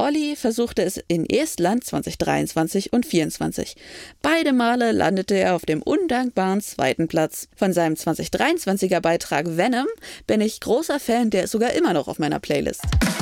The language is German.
Olli versuchte es in Estland 2023 und 2024. Beide Male landete er auf dem undankbaren 2. Platz. Von seinem 2023er Beitrag Venom bin ich großer Fan, der ist sogar immer noch auf meiner Playlist.